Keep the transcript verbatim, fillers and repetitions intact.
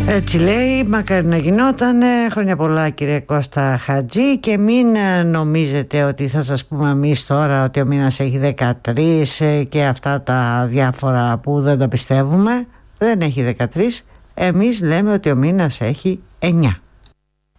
Έτσι λέει, μακάρι να γινότανε. Χρόνια πολλά κύριε Κώστα Χατζή. Και μην νομίζετε ότι θα σας πούμε εμείς τώρα ότι ο μήνας έχει δεκατρείς και αυτά τα διάφορα που δεν τα πιστεύουμε. Δεν έχει δεκατρείς. Εμείς λέμε ότι ο μήνας έχει εννιά.